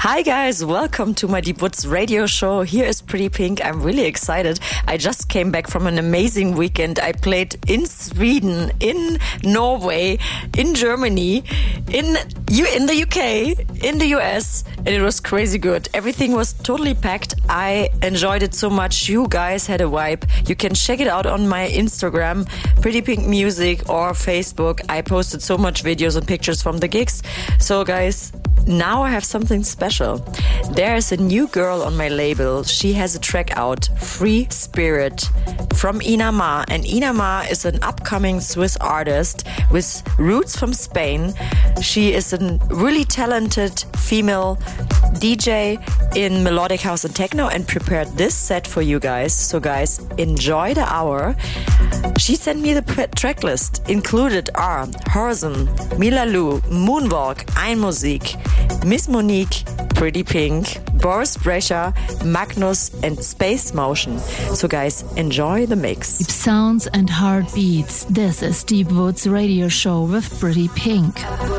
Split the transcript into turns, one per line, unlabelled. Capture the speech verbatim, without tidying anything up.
Hi guys, welcome to my Deep Woods radio show. Here is Pretty Pink. I'm really excited. I just came back from an amazing weekend. I played in Sweden, in Norway, in Germany, in U- in the U K, in the U S, and it was crazy good. Everything was totally packed. I enjoyed it so much. You guys had a vibe. You can check it out on my Instagram, Pretty Pink Music, or Facebook. I posted so much videos and pictures from the gigs. So guys, now I have something special. There is a new girl on my label. She has a track out, Free Spirit, from Ina Ma. And Ina Ma is an upcoming Swiss artist with roots from Spain. She is a really talented female D J in melodic house and techno and prepared this set for you guys. So guys, enjoy the hour. She sent me the track list. Included are Horizon, Mila Lu, Moonwalk, Einmusik, Miss Monique, Pretty Pink, Boris Brecher, Magnus, and Space Motion. So guys, enjoy the mix.
Deep sounds and heartbeats. This is Deep Woods radio show with Pretty Pink.